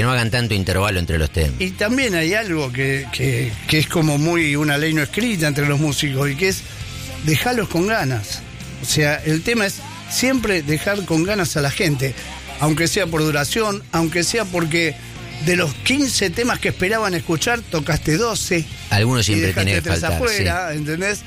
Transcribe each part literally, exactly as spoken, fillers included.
Que no hagan tanto intervalo entre los temas. Y también hay algo que, que, que es como muy una ley no escrita entre los músicos, y que es dejarlos con ganas. O sea, el tema es siempre dejar con ganas a la gente, aunque sea por duración, aunque sea porque de los quince temas que esperaban escuchar, tocaste doce. Algunos siempre tienen que tres faltar, afuera, sí. ¿Entendés?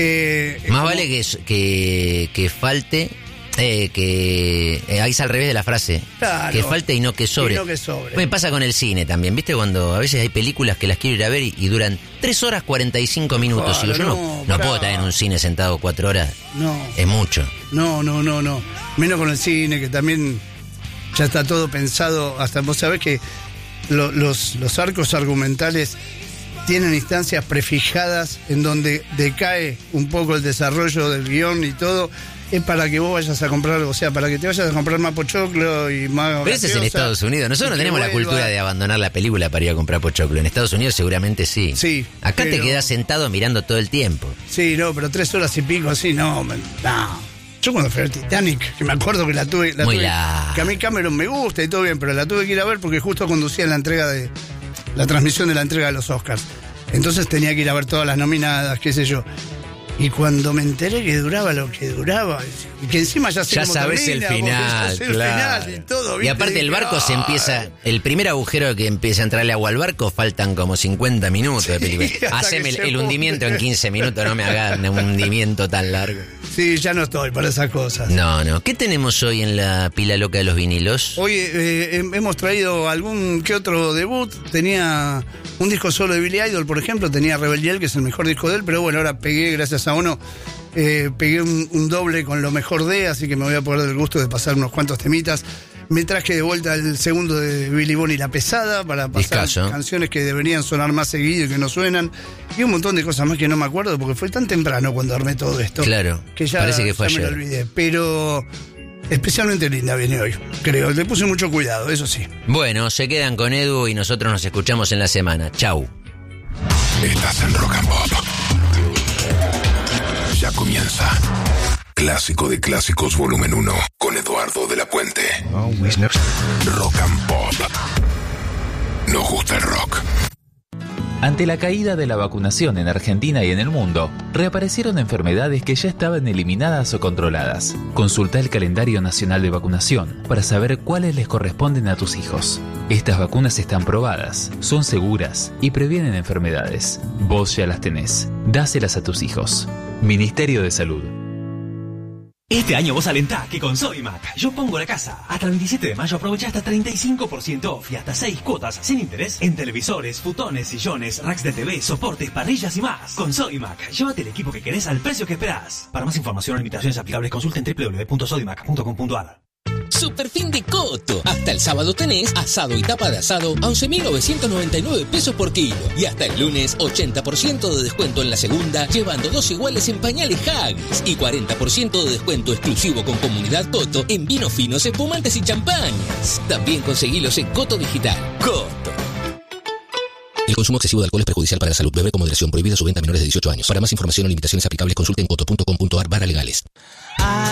Eh, Más como... vale que, que, que falte, eh, que eh, ahí es al revés de la frase. Claro, que falte y no que sobre. y no que sobre. Me pasa con el cine también, ¿viste? Cuando a veces hay películas que las quiero ir a ver y, y duran tres horas cuarenta y cinco minutos. Claro, y yo no, no, no pará. puedo estar en un cine sentado cuatro horas. No. Es mucho. No, no, no, no. Menos con el cine, que también ya está todo pensado. Hasta vos sabés que lo, los, los arcos argumentales tienen instancias prefijadas en donde decae un poco el desarrollo del guión y todo. Es para que vos vayas a comprar, o sea, para que te vayas a comprar más pochoclo y más. Pero ese es en Estados Unidos. Nosotros no tenemos la cultura de abandonar la película para ir a comprar pochoclo. En Estados Unidos seguramente sí. Sí. Acá pero... te quedás sentado mirando todo el tiempo. Sí, no, pero tres horas y pico así, no, man, no. Yo cuando fui al Titanic, que me acuerdo que la tuve, la Muy tuve la... que a mí Cameron me gusta y todo bien, pero la tuve que ir a ver porque justo conducía la entrega de la transmisión de la entrega de los Oscars. Entonces tenía que ir a ver todas las nominadas, qué sé yo. Y cuando me enteré que duraba lo que duraba, y que encima ya sé ya cómo sabes termina, el final, ya sé el claro. final y todo, ¿viste? Y aparte el barco se empieza, el primer agujero que empieza a entrarle agua al barco, faltan como cincuenta minutos de película. Sí, Haceme el, el hunde. hundimiento en quince minutos, no me hagan un hundimiento tan largo. Sí, ya no estoy para esas cosas. No, no. ¿Qué tenemos hoy en la pila loca de los vinilos? Hoy eh, hemos traído algún que otro debut. Tenía un disco solo de Billy Idol, por ejemplo. Tenía Rebel Yell, que es el mejor disco de él. Pero bueno, ahora pegué, gracias a uno, eh, pegué un, un doble con lo mejor de, así que me voy a poder dar el gusto de pasar unos cuantos temitas. Me traje de vuelta el segundo de Billy Bonnie, La Pesada, para pasar Discaso. Canciones que deberían sonar más seguido y que no suenan. Y un montón de cosas más que no me acuerdo, porque fue tan temprano cuando armé todo esto. Claro, que ya, parece que fue ya me ayer. lo olvidé. Pero especialmente linda viene hoy, creo. Le puse mucho cuidado, eso sí. Bueno, se quedan con Edu y nosotros nos escuchamos en la semana. Chau. Estás en Rock and Pop. Ya comienza Clásico de Clásicos Volumen uno con Eduardo de la Puente. Rock and Pop. Nos gusta el rock. Ante la caída de la vacunación en Argentina y en el mundo, reaparecieron enfermedades que ya estaban eliminadas o controladas. Consulta el calendario nacional de vacunación para saber cuáles les corresponden a tus hijos. Estas vacunas están probadas, son seguras y previenen enfermedades. Vos ya las tenés. Dáselas a tus hijos. Ministerio de Salud. Este año vos alentá que con Sodimac yo pongo la casa. Hasta el veintisiete de mayo aprovecha hasta treinta y cinco por ciento off y hasta seis cuotas sin interés en televisores, futones, sillones, racks de T V, soportes, parrillas y más. Con Sodimac, llévate el equipo que querés al precio que esperás. Para más información o limitaciones aplicables consulta en doble u doble u doble u punto sodimac punto com punto a r. Super fin de Coto. Hasta el sábado tenés asado y tapa de asado a once mil novecientos noventa y nueve pesos por kilo. Y hasta el lunes ochenta por ciento de descuento en la segunda, llevando dos iguales en pañales Haggis. Y cuarenta por ciento de descuento exclusivo con Comunidad Coto en vinos finos, espumantes y champañas. También conseguilos en Coto Digital. Coto. El consumo excesivo de alcohol es perjudicial para la salud. Beber con moderación. Prohibida su venta a menores de dieciocho años. Para más información o limitaciones aplicables consulten coto punto com punto a r barra legales.